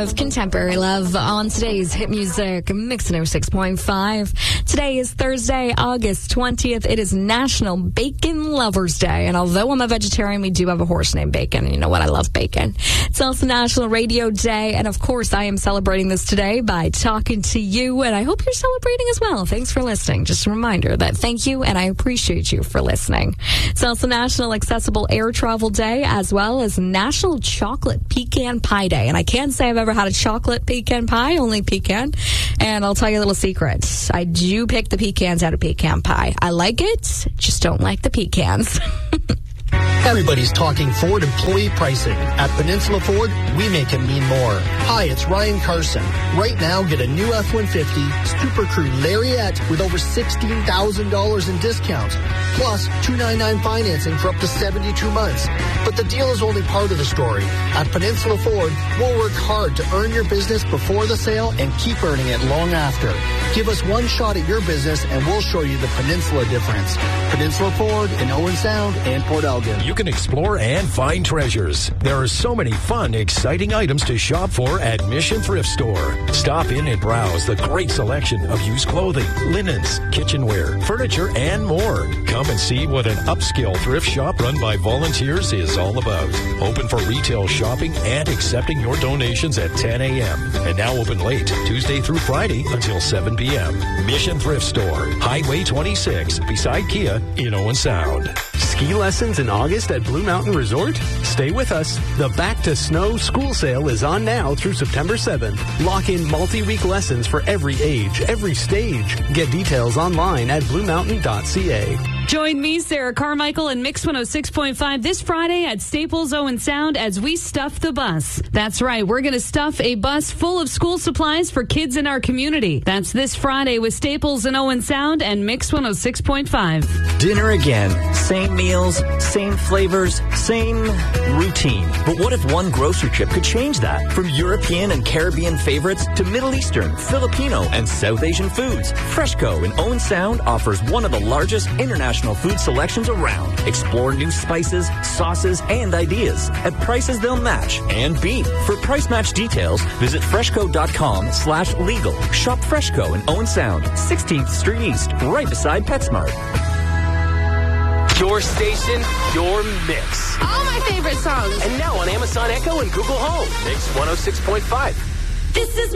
of Contemporary Love on today's Hit Music Mix 106.5. Today is Thursday, August 20th. It is National Bacon Lovers Day. And although I'm a vegetarian, we do have a horse named Bacon. And you know what? I love bacon. It's also National Radio Day. And of course, I am celebrating this today by talking to you. And I hope you're celebrating as well. Thanks for listening. Just a reminder that thank you and I appreciate you for listening. It's also National Accessible Air Travel Day, as well as National Chocolate Pecan Pie Day. And I can't say I've ever had a chocolate pecan pie, only pecan. And I'll tell you a little secret. I do pick the pecans out of pecan pie. I like it, just don't like the pecans. Everybody's talking Ford employee pricing. At Peninsula Ford, we make it mean more. Hi, it's Ryan Carson. Right now, get a new F-150 Super Crew Lariat with over $16,000 in discounts, plus $299 financing for up to 72 months. But the deal is only part of the story. At Peninsula Ford, we'll work hard to earn your business before the sale and keep earning it long after. Give us one shot at your business and we'll show you the Peninsula difference. Peninsula Ford in Owen Sound and Port Elgin. You can explore and find treasures. There are so many fun, exciting items to shop for at Mission Thrift Store. Stop in and browse the great selection of used clothing, linens, kitchenware, furniture, and more. Come and see what an upscale thrift shop run by volunteers is all about. Open for retail shopping and accepting your donations at 10 a.m. And now open late, Tuesday through Friday until 7 p.m. Mission Thrift Store, Highway 26, beside Kia in Owen Sound. Ski lessons in August at Blue Mountain Resort? Stay with us. The Back to Snow school sale is on now through September 7th. Lock in multi-week lessons for every age, every stage. Get details online at bluemountain.ca. Join me, Sarah Carmichael, and Mix 106.5 this Friday at Staples Owen Sound as we stuff the bus. That's right, we're going to stuff a bus full of school supplies for kids in our community. That's this Friday with Staples and Owen Sound and Mix 106.5. Dinner again. Same meals, same flavors, same routine. But what if one grocery trip could change that? From European and Caribbean favorites to Middle Eastern, Filipino, and South Asian foods, Freshco in Owen Sound offers one of the largest international food selections around. Explore new spices, sauces, and ideas at prices they'll match and beat. For price match details, visit freshco.com/legal. Shop Freshco in Owen Sound, 16th Street East, right beside PetSmart. Your station, your mix. All my favorite songs. And now on Amazon Echo and Google Home. Mix 106.5. This is